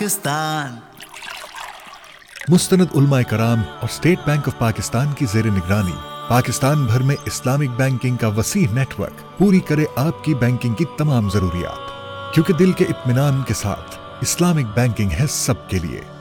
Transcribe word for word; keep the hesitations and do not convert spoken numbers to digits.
पाकिस्तान। मुस्तनद उलमाए कराम और state bank of Pakistan की जेर निगरानी पाकिस्तान भर में इस्लामिक बैंकिंग का वसी नेटवर्क पूरी करे आपकी बैंकिंग की तमाम जरूरियात, क्योंकि दिल के इत्मीनान के साथ इस्लामिक बैंकिंग है सबके लिए।